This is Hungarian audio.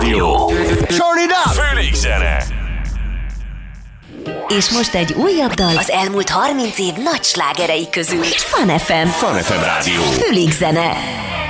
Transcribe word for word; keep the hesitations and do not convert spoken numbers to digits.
Jó. Turn it up! Főnik zene. És most egy újabb dal az elmúlt harminc év nagy slágerei közül. Fun ef em. Fun ef em rádió. Fülig zene.